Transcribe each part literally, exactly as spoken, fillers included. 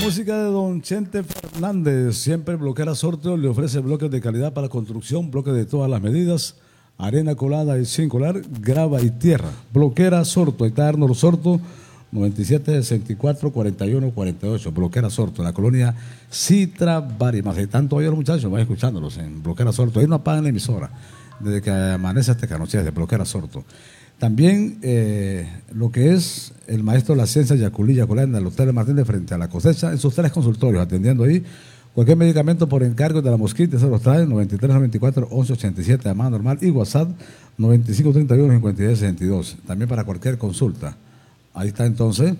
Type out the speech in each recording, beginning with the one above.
Música de don Chente Fernández. Siempre Bloquera Sorteo le ofrece bloques de calidad para construcción, bloques de todas las medidas, arena colada y sin colar, grava y tierra. Bloquera Sorto, ahí está Arnold Sorto, noventa y siete, sesenta y cuatro, cuarenta y uno, cuarenta y ocho. Bloquera Sorto, en la colonia Citra Barimas. Ahí están todavía los muchachos, van escuchándolos en Bloquera Sorto. Ahí no apagan la emisora desde que amanece hasta que anochece, Bloquera Sorto. También eh, lo que es el maestro de la ciencia Yaculí Yaculanda, el Hotel Martín de frente a la cosecha, en sus tres consultorios, atendiendo ahí cualquier medicamento por encargo de la mosquita, se los trae noventa y tres, noventa y cuatro, once, ochenta y siete, llamada normal, y WhatsApp noventa y cinco, treinta y uno, cincuenta y diez, sesenta y dos, también para cualquier consulta. Ahí está entonces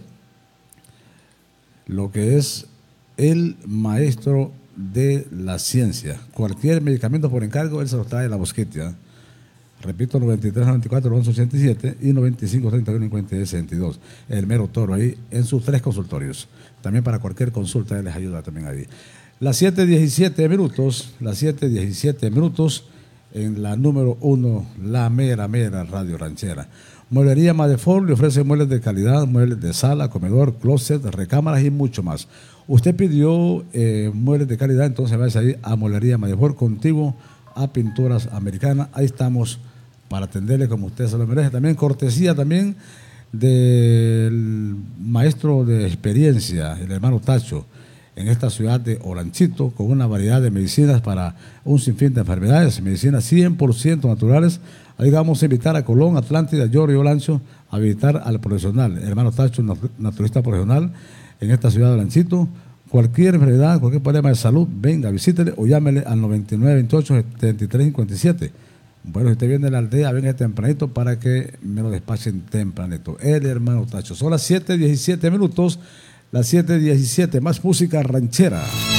lo que es el maestro de la ciencia. Cualquier medicamento por encargo, él se los trae a la mosquita. Repito, noventa y tres, noventa y cuatro, once, ochenta y siete y noventa y cinco, treinta y uno, cincuenta y diez, sesenta y dos. El mero toro ahí en sus tres consultorios. También para cualquier consulta él les ayuda también ahí. Las siete diecisiete minutos, las siete diecisiete minutos en la número uno, la mera mera Radio Ranchera. Mueblería Madefort le ofrece muebles de calidad, muebles de sala, comedor, closet, recámaras y mucho más. Usted pidió eh, muebles de calidad, entonces vaya ahí a Mueblería Madefort, contiguo a Pinturas Americanas. Ahí estamos para atenderle como usted se lo merece. También cortesía también del maestro de experiencia, el hermano Tacho, en esta ciudad de Olanchito, con una variedad de medicinas para un sinfín de enfermedades, medicinas cien por ciento naturales. Ahí vamos a invitar a Colón, Atlántida, Lloro y Olancho a visitar al profesional, el hermano Tacho, naturista profesional, en esta ciudad de Olanchito. Cualquier enfermedad, cualquier problema de salud, venga, visítele o llámele al noventa y nueve, veintiocho, setenta y tres, cincuenta y siete. Bueno, si usted viene de la aldea, venga tempranito para que me lo despachen tempranito. El hermano Tacho. Son las siete diecisiete minutos, las siete diecisiete, más música ranchera.